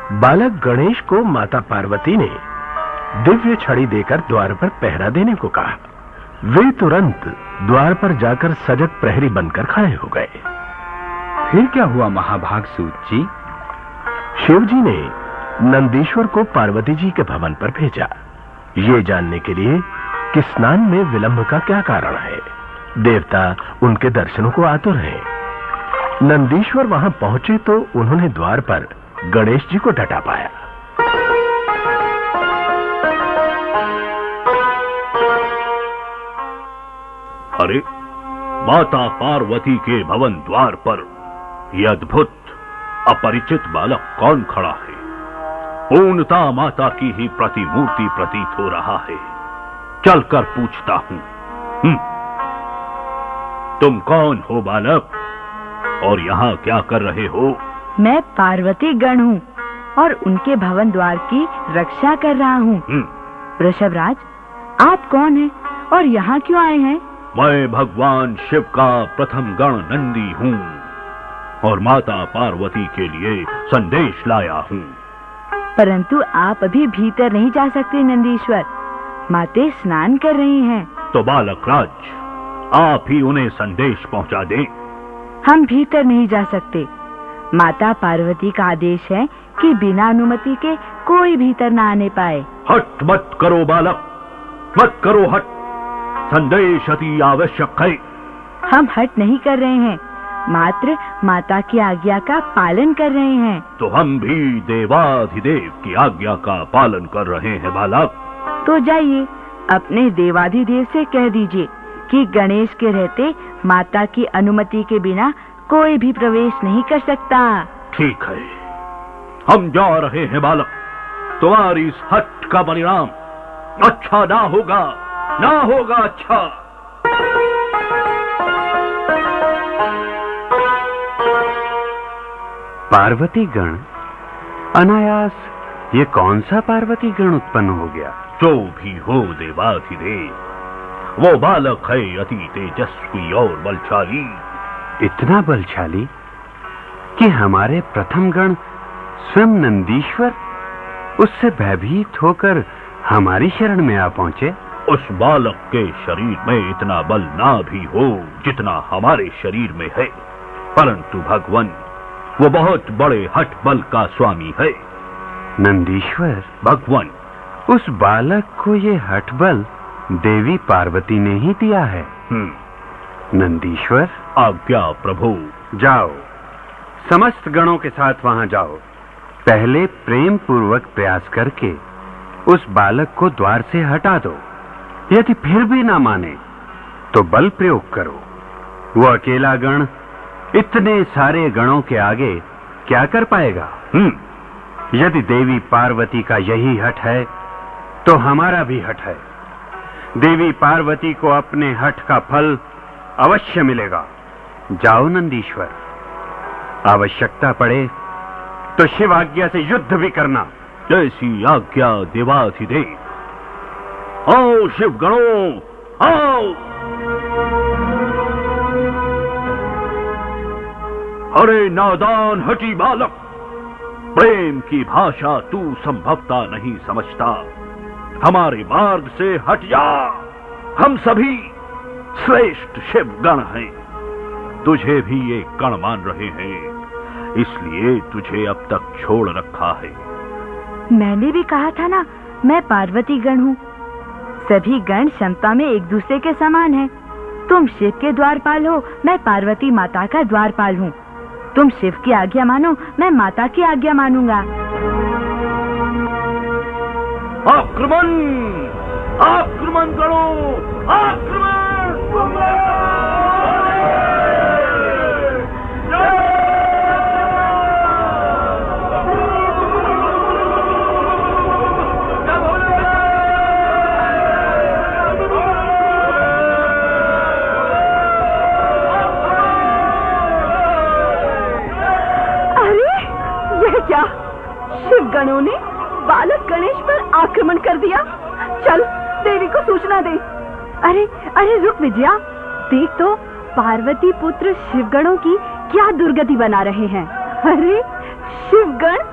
बालक गणेश को माता पार्वती ने दिव्य छड़ी देकर द्वार पर पहरा देने को कहा। वे तुरंत द्वार पर जाकर सजग प्रहरी बनकर खड़े हो गए। फिर क्या हुआ महाभाग सूत जी? शिव जी ने नंदीश्वर को पार्वती जी के भवन पर भेजा, ये जानने के लिए कि स्नान में विलंब का क्या कारण है। देवता उनके दर्शनों को आतुर हैं। नंदीश्वर वहां पहुंचे तो उन्होंने द्वार पर गणेश जी को डटा पाया। अरे, माता पार्वती के भवन द्वार पर यह अद्भुत अपरिचित बालक कौन खड़ा है? पूर्णता माता की ही प्रतिमूर्ति प्रतीत हो रहा है। चलकर पूछता हूं। तुम कौन हो बालक, और यहाँ क्या कर रहे हो? मैं पार्वती गण हूँ और उनके भवन द्वार की रक्षा कर रहा हूँ। वृषभराज, आप कौन हैं और यहाँ क्यों आए हैं? मैं भगवान शिव का प्रथम गण नंदी हूँ और माता पार्वती के लिए संदेश लाया हूँ। परंतु आप अभी भीतर नहीं जा सकते नंदीश्वर, माते स्नान कर रही हैं। तो बालक राज, आप ही उन्हें संदेश पहुँचा दें। हम भीतर नहीं जा सकते। माता पार्वती का आदेश है कि बिना अनुमति के कोई भीतर न आने पाए। हट मत करो बालक, मत करो हट। संदेश अति आवश्यक है। हम हट नहीं कर रहे हैं, मात्र माता की आज्ञा का पालन कर रहे हैं। तो हम भी देवाधिदेव की आज्ञा का पालन कर रहे हैं बालक। तो जाइए, अपने देवाधिदेव से कह दीजिए कि गणेश के रहते माता की अनुमति के बिना कोई भी प्रवेश नहीं कर सकता। ठीक है, हम जा रहे हैं बालक। तुम्हारी इस हट का परिणाम अच्छा ना होगा, ना होगा अच्छा। पार्वती गण, अनायास ये कौन सा पार्वती गण उत्पन्न हो गया? जो भी हो देवाधिदेव, वो बालक है अति तेजस्वी और बलशाली। इतना बलशाली कि हमारे प्रथम गण स्वयं नंदीश्वर उससे भयभीत होकर हमारी शरण में आ पहुंचे। उस बालक के शरीर में इतना बल ना भी हो जितना हमारे शरीर में है, परंतु भगवान वो बहुत बड़े हठ बल का स्वामी है। नंदीश्वर, भगवान, उस बालक को ये हठ बल देवी पार्वती ने ही दिया है। नंदीश्वर, आज्ञा प्रभु। जाओ, समस्त गणों के साथ वहां जाओ। पहले प्रेम पूर्वक प्रयास करके उस बालक को द्वार से हटा दो। यदि फिर भी ना माने तो बल प्रयोग करो। वो अकेला गण इतने सारे गणों के आगे क्या कर पाएगा? यदि देवी पार्वती का यही हठ है तो हमारा भी हठ है। देवी पार्वती को अपने हठ का फल अवश्य मिलेगा। जाओ नंदीश्वर, आवश्यकता पड़े तो शिव आज्ञा से युद्ध भी करना। जैसी आज्ञा देवाधिदेव। आओ शिव गणों, आओ। अरे नादान हठी बालक, प्रेम की भाषा तू संभवता नहीं समझता। हमारे मार्ग से हट जा। हम सभी श्रेष्ठ शिव गण हैं। तुझे भी एक गण मान रहे हैं, इसलिए तुझे अब तक छोड़ रखा है। मैंने भी कहा था ना, मैं पार्वती गण हूँ। सभी गण क्षमता में एक दूसरे के समान हैं। तुम शिव के द्वारपाल हो, मैं पार्वती माता का द्वारपाल हूँ। तुम शिव की आज्ञा मानो, मैं माता की आज्ञा मानूंगा। आक्रमण! आक्रमण करो! आक्रमण! क्या शिव गणों ने बालक गणेश पर आक्रमण कर दिया? चल देवी को सूचना दे। अरे अरे रुक विजया, देख तो पार्वती पुत्र शिवगणों की क्या दुर्गति बना रहे हैं। अरे शिवगण